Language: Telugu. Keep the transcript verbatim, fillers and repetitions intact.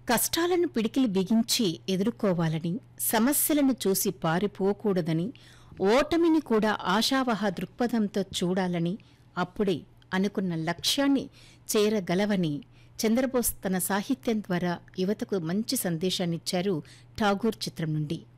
కష్టాలను పిడికిలి బిగించి ఎదుర్కోవాలని, సమస్యలను చూసి పారిపోకూడదని, ఓటమిని కూడా ఆశావహ దృక్పథంతో చూడాలని, అప్పుడే అనుకున్న లక్ష్యాన్ని చేరగలవని చంద్రబోస్ తన సాహిత్యం ద్వారా యువతకు మంచి సందేశాన్నిచ్చారు ఠాగూర్ చిత్రం నుండి.